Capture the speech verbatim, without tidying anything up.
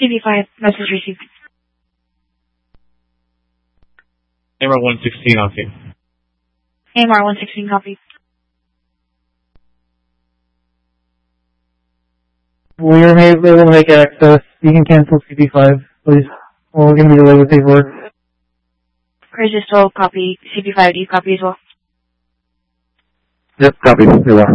C B five, message received. A M R one sixteen, okay. A M R one sixteen, copy. We are able to make access. You can cancel C B five, please. Well, we're going to be delayed with paperwork. Chris is twelve, copy. C B five, do you copy as well? Yep, copy. Here we are.